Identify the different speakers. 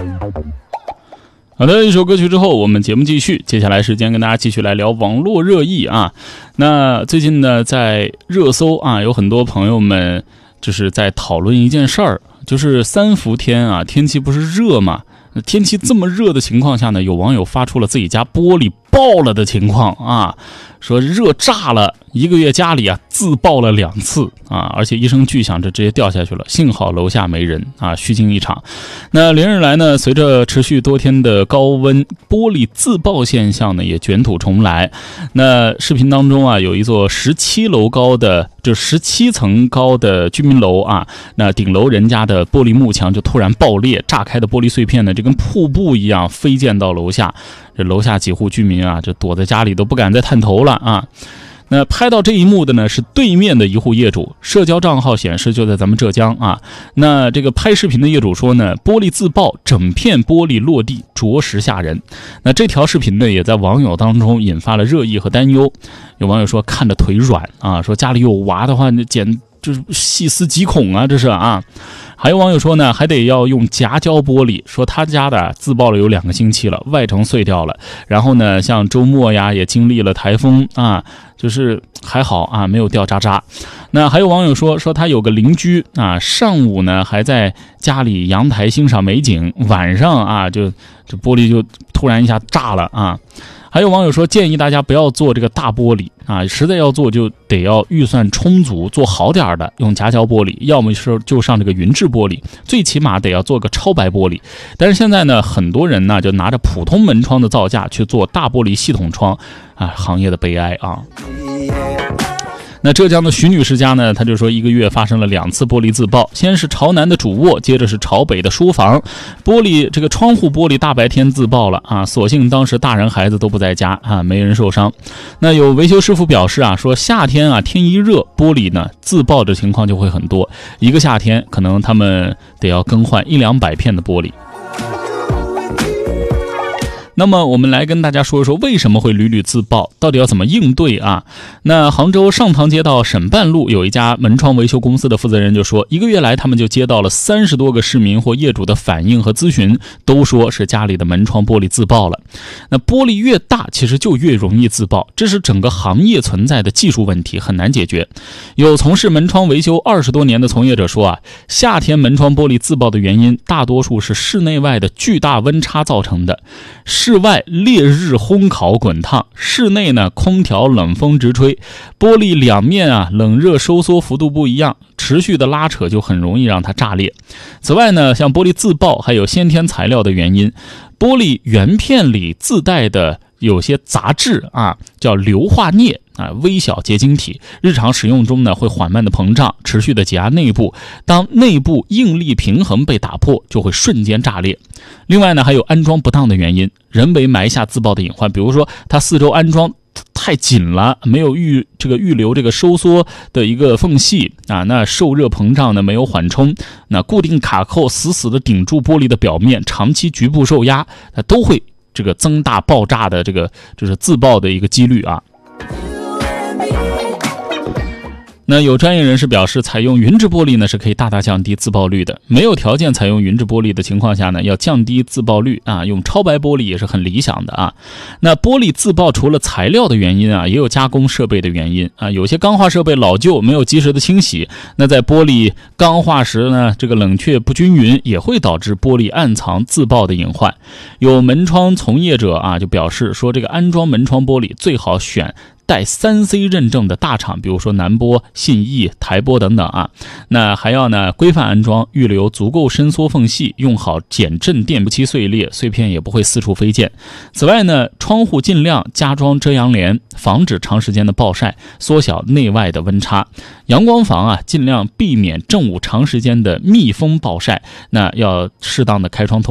Speaker 1: 好的，一首歌曲之后，我们节目继续。接下来时间跟大家继续来聊网络热议啊。那最近呢，在热搜啊，有很多朋友们就是在讨论一件事儿，就是3伏天啊，天气不是热嘛？天气这么热的情况下呢，有网友发出了自己家玻璃爆了的情况啊，说热炸了，1个月家里啊自爆了2次啊，而且一声巨响，这直接掉下去了，幸好楼下没人啊，虚惊一场。那连日来呢，随着持续多天的高温，玻璃自爆现象呢也卷土重来。那视频当中啊，有一座17层高的居民楼啊，那顶楼人家的玻璃幕墙就突然爆裂，炸开的玻璃碎片呢，就跟瀑布一样飞溅到楼下。这楼下几户居民啊，这躲在家里都不敢再探头了啊。那拍到这一幕的呢是对面的一户业主，社交账号显示就在咱们浙江啊。那这个拍视频的业主说呢，玻璃自爆，整片玻璃落地，着实吓人。那这条视频呢也在网友当中引发了热议和担忧。有网友说看着腿软啊，说家里有娃的话，简就是细思极恐啊，这是啊。还有网友说呢，还得要用夹胶玻璃，说他家的自爆了有2个星期了，外层碎掉了。然后呢，像周末呀也经历了台风啊，就是还好啊，没有掉渣渣。那还有网友说他有个邻居啊，上午呢还在家里阳台欣赏美景，晚上啊就这玻璃就突然一下炸了啊。还有网友说，建议大家不要做这个大玻璃啊，实在要做就得要预算充足，做好点的用夹胶玻璃，要么就上这个云质玻璃，最起码得要做个超白玻璃。但是现在呢，很多人呢就拿着普通门窗的造价去做大玻璃系统窗啊，行业的悲哀啊。那浙江的徐女士家呢，她就说1个月发生了2次玻璃自爆，先是朝南的主卧，接着是朝北的书房，玻璃这个窗户玻璃大白天自爆了啊，所幸当时大人孩子都不在家啊，没人受伤。那有维修师傅表示啊，说夏天啊天一热，玻璃呢自爆的情况就会很多，一个夏天可能他们得要更换100-200片的玻璃。那么我们来跟大家说一说为什么会屡屡自爆，到底要怎么应对啊？那杭州上塘街道沈办路有一家门窗维修公司的负责人就说，1个月来他们就接到了30多个市民或业主的反映和咨询，都说是家里的门窗玻璃自爆了。那玻璃越大其实就越容易自爆，这是整个行业存在的技术问题，很难解决。有从事门窗维修20多年的从业者说啊，夏天门窗玻璃自爆的原因大多数是室内外的巨大温差造成的。室外烈日烘烤滚烫，室内呢空调冷风直吹，玻璃两面啊冷热收缩幅度不一样，持续的拉扯就很容易让它炸裂。此外呢，像玻璃自爆还有先天材料的原因，玻璃原片里自带的有些杂质啊，叫硫化镍啊，微小结晶体，日常使用中呢会缓慢的膨胀，持续的挤压内部，当内部应力平衡被打破，就会瞬间炸裂。另外呢，还有安装不当的原因，人为埋下自爆的隐患，比如说它四周安装太紧了，没有预留这个收缩的一个缝隙啊，那受热膨胀呢没有缓冲，那固定卡扣死死的顶住玻璃的表面，长期局部受压，那都会这个增大爆炸的这个就是自爆的一个几率啊。那有专业人士表示，采用云质玻璃呢是可以大大降低自爆率的。没有条件采用云质玻璃的情况下呢，要降低自爆率啊，用超白玻璃也是很理想的啊。那玻璃自爆除了材料的原因啊，也有加工设备的原因啊。有些钢化设备老旧，没有及时的清洗，那在玻璃钢化时呢，这个冷却不均匀，也会导致玻璃暗藏自爆的隐患。有门窗从业者啊就表示说，这个安装门窗玻璃最好选带3C 认证的大厂，比如说南玻、信义、台玻等等啊。那还要呢规范安装，预留足够伸缩缝隙，用好减震垫，不期碎裂，碎片也不会四处飞溅。此外呢，窗户尽量加装遮阳帘，防止长时间的暴晒，缩小内外的温差。阳光房啊，尽量避免正午长时间的密封暴晒，那要适当的开窗通